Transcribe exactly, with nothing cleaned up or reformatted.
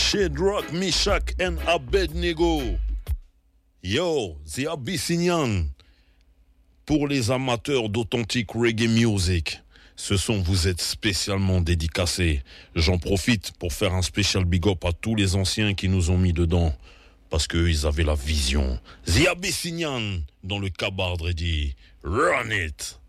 Shadrach, Meshach and Abednego. Yo, The Abyssinian. Pour les amateurs d'authentique reggae music, ce son vous êtes spécialement dédicacé. J'en profite pour faire un spécial big up à tous les anciens qui nous ont mis dedans. Parce qu'eux, ils avaient la vision. The Abyssinian dans le Cabard dit Run it!